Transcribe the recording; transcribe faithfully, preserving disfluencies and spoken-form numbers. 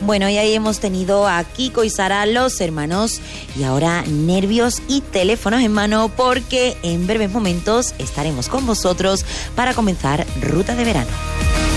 Bueno, y ahí hemos tenido a Kiko y Sara, los hermanos, y ahora nervios y teléfonos en mano porque en breves momentos estaremos con vosotros para comenzar Ruta de Verano.